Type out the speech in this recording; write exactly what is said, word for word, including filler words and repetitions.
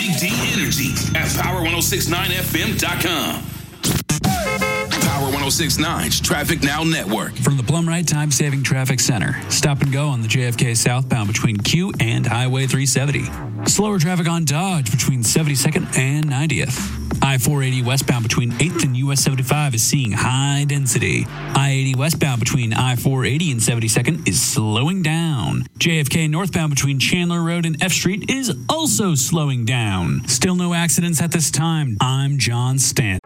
D Energy at power ten sixty-nine F M dot com. Power ten sixty-nine's Traffic Now Network. From the Plum-Rite Time-Saving Traffic Center. Stop and go on the J F K southbound between Q and Highway three seventy. Slower traffic on Dodge between seventy-second and ninetieth. I four eighty westbound between eighth and U S seventy-five is seeing high density. I eighty westbound between I four eighty and seventy-second is slowing down. J F K northbound between Chandler Road and F Street is also slowing down. Still no accidents at this time. I'm John Stanton.